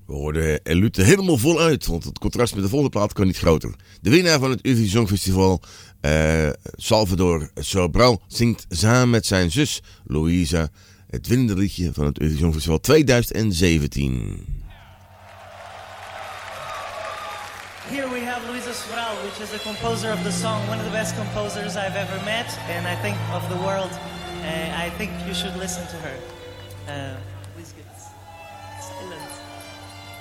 We hoorden Elute helemaal voluit, want het contrast met de volgende plaat kan niet groter. De winnaar van het Eurovisie Songfestival, Salvador Sobral, zingt samen met zijn zus Louisa het winnende liedje van het Eurovisie Songfestival 2017. Here we have Luisa Sobral, which is the composer of the song, one of the best composers I've ever met, and I think of the world. I think you should listen to her. Please get silent.